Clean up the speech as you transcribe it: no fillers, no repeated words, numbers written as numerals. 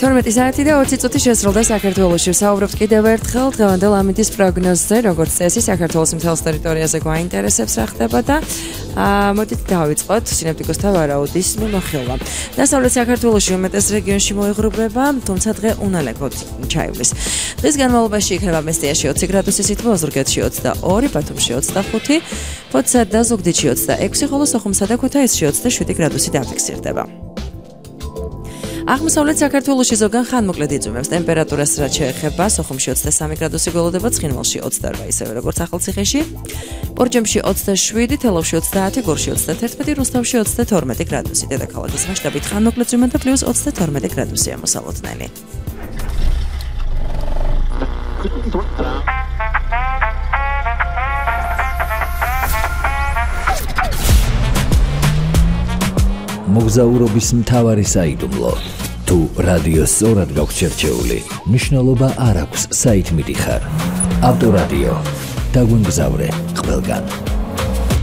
12 საათი და 20 წუთი შესრულდა საქართველოში. Საუბრობთ კიდევ ერთხელ დღევანდელ ამინდის პროგნოზზე, როგორც წესი, საქართველოს მთელს ტერიტორიაზე გვაინტერესებს რა ხდება და მოდით დავიწყოთ სინოპტიკოსთა ვარაუდის მიმოხილვა. დასავლეთ საქართველოში უმეტეს რეგიონში მოიღრუბება, თუმცა დღე უნალექოდ ჩაივლის. დღის განმავლობაში იქნება მესტიაში 20 გრადუსი სითბო, ოზურგეთში 22, ბათუმში 25, ფოთსა და ზუგდიდში 26, ხოლო სოხუმსა და ქუთაისში 27 გრადუსი დაფიქსირდება. აღმოსავლეთ საქართველოში ზოგან ხანმოკლედ იწვევს ტემპერატურას, რაც შეეხება სოხუმში 23 გრადუსი გველოდება, ცხინვალში 28, ისევე როგორც ახალციხეში, პორჭემში 27, თელავში 30, გორში 31, რუსთავში 32 გრადუსი. დედაქალაქის მასშტაბით ხანმოკლედ ზრმა და პლუს 32 გრადუსია მოსალოდნელი. მოგზაურობის მთავარი საიდუმლო. თუ რადიოს სწორად გაქვს შერჩეული, მნიშვნელობა არ აქვს საით მიდიხარ. ავტორადიო. დაგვიმგზავრე ყველგან.